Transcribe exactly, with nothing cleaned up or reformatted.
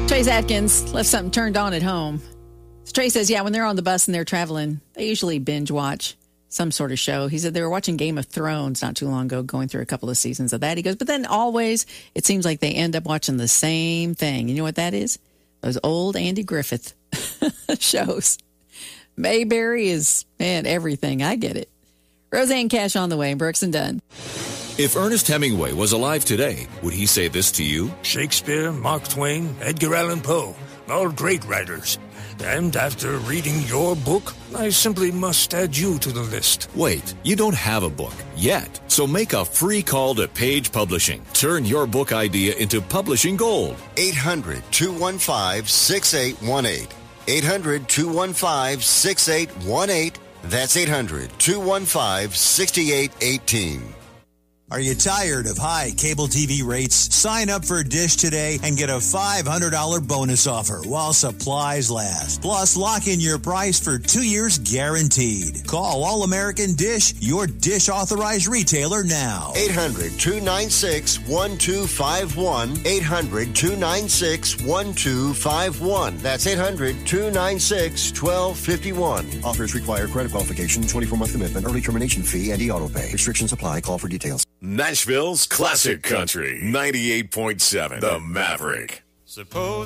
Trace Atkins left something turned on at home. Trey says, yeah, when they're on the bus and they're traveling, they usually binge watch some sort of show. He said they were watching Game of Thrones not too long ago, going through a couple of seasons of that. He goes, but then always it seems like they end up watching the same thing. You know what that is? Those old Andy Griffith shows. Mayberry is, man, everything. I get it. Roseanne Cash on the way, Brooks and Dunn. If Ernest Hemingway was alive today, would he say this to you? Shakespeare, Mark Twain, Edgar Allan Poe, all great writers. And after reading your book, I simply must add you to the list. Wait, you don't have a book yet. So make a free call to Page Publishing. Turn your book idea into publishing gold. eight hundred, two one five, six eight one eight. eight hundred, two one five, six eight one eight. That's eight hundred, two one five, six eight one eight. Are you tired of high cable T V rates? Sign up for Dish today and get a five hundred dollars bonus offer while supplies last. Plus, lock in your price for two years guaranteed. Call All American Dish, your Dish authorized retailer now. eight hundred, two nine six, one two five one. eight hundred, two nine six, one two five one. That's eight hundred, two nine six, one two five one. Offers require credit qualification, twenty-four month commitment, early termination fee, and e-auto pay. Restrictions apply. Call for details. Nashville's Classic Country, ninety-eight point seven, The Maverick. Suppose